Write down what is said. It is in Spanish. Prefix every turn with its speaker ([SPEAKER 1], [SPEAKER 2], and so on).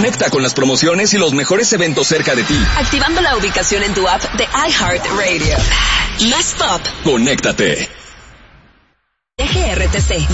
[SPEAKER 1] Conecta con las promociones y los mejores eventos cerca de ti.
[SPEAKER 2] Activando la ubicación en tu app de iHeartRadio. Más pop.
[SPEAKER 1] Conéctate.
[SPEAKER 2] GRTC.